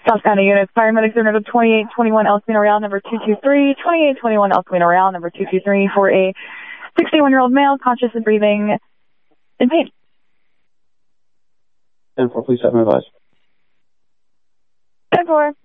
South County units, paramedics are noted 2821 El Camino Real, number 223, 2821 El Camino Real, number 223, for a 61-year-old male, conscious and breathing, in pain. 10-4, please have me advised. 10-4.